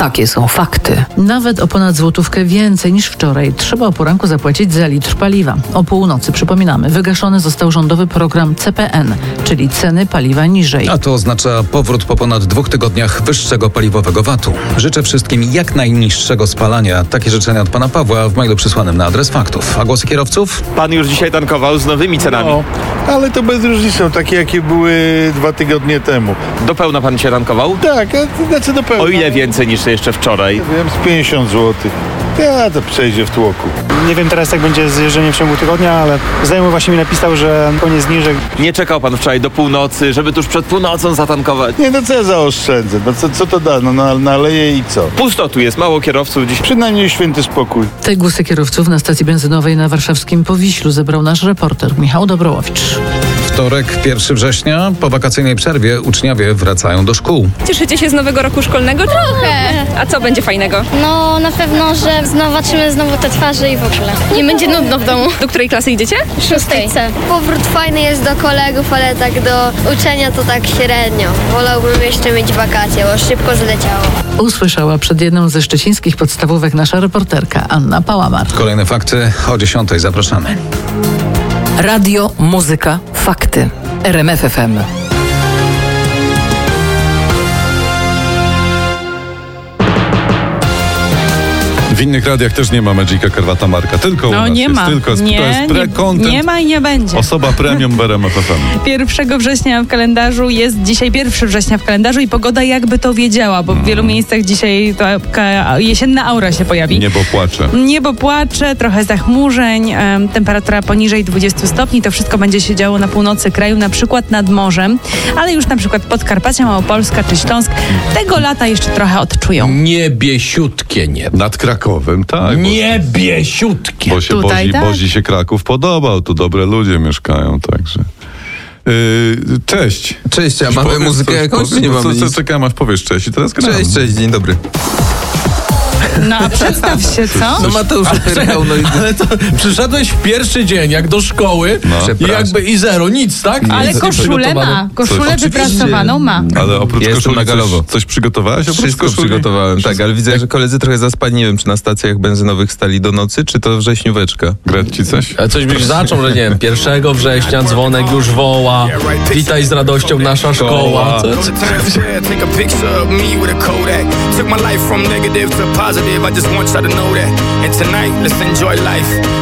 Takie są fakty. Nawet o ponad złotówkę więcej niż wczoraj trzeba o poranku zapłacić za litr paliwa. O północy, przypominamy, wygaszony został rządowy program CPN, czyli ceny paliwa niżej. A to oznacza powrót po ponad 2 tygodniach wyższego paliwowego VAT-u. Życzę wszystkim jak najniższego spalania. Takie życzenia od pana Pawła w mailu przysłanym na adres faktów. A głosy kierowców? Pan już dzisiaj tankował z nowymi cenami. No, ale to bez różnicy, takie jakie były 2 tygodnie temu. Do pełna pan się tankował? Tak, a znaczy do pełna. O ile więcej niż jeszcze wczoraj? Wiem, z 50 zł. Ja to przejdzie w tłoku. Nie wiem teraz jak będzie z jeżdżeniem w ciągu tygodnia, ale znajomy właśnie mi napisał, że koniec zniżek. Nie czekał pan wczoraj do północy, żeby tuż przed północą zatankować? Nie, no co ja zaoszczędzę? No co to da? No naleję i co? Pusto tu jest, mało kierowców dziś. Przynajmniej święty spokój. Te głosy kierowców na stacji benzynowej na warszawskim Powiślu zebrał nasz reporter Michał Dobrołowicz. Wtorek, 1 września. Po wakacyjnej przerwie uczniowie wracają do szkół. Cieszycie się z nowego roku szkolnego? Trochę. A co będzie fajnego? No na pewno, że zobaczymy znowu te twarze i w ogóle. Nie będzie nudno w domu. Do której klasy idziecie? 6. C. Powrót fajny jest do kolegów, ale tak do uczenia to tak średnio. Wolałbym jeszcze mieć wakacje, bo szybko zleciało. Usłyszała przed jedną ze szczecińskich podstawówek nasza reporterka Anna Pałamar. Kolejne fakty o 10. Zapraszamy. Radio, muzyka, fakty. RMF FM. W innych radiach też nie ma Magica Karwata Marka, tylko u nas nie jest. ma. Tylko jest, Nie, to jest pre-content. nie ma i nie będzie. Osoba premium w RMF FM. 1 września w kalendarzu jest dzisiaj 1 września w kalendarzu i pogoda jakby to wiedziała, bo w wielu miejscach dzisiaj taka jesienna aura się pojawi. Niebo płacze. Niebo płacze, trochę zachmurzeń, temperatura poniżej 20 stopni. To wszystko będzie się działo na północy kraju, na przykład nad morzem, ale już na przykład Podkarpacia, Małopolska czy Śląsk tego lata jeszcze trochę odczują. Niebiesiutkie niebo. Nad Krakowem, tak. Niebiesiutkie. Bo się Tutaj, tak? Bozi się Kraków podobał, tu dobre ludzie mieszkają, także. Cześć. Cześć, a mamy muzykę jakąś, czy nie mamy nic? Czekam aż powiesz cześć i teraz gram. Cześć, dzień dobry. No a przedstaw się, co? No Mateusz Opyrchał, no i... Ale to przyszedłeś w pierwszy dzień, jak do szkoły i jakby i zero, nic, tak? Ale Nic koszulę ma, koszulę wyprasowaną ma. Ale oprócz Jestem koszuli na galowo. coś przygotowałeś? Oprócz Wszystko koszuli? przygotowałem, tak, ale widzę, że koledzy trochę zaspali, nie wiem, czy na stacjach benzynowych stali do nocy, czy to wrześnióweczka. Grać ci coś? A coś byś zaczął, że nie wiem, 1 września dzwonek już woła, witaj z radością nasza szkoła. Took my life from negative to positive. I just want y'all to know that. And tonight, let's enjoy life.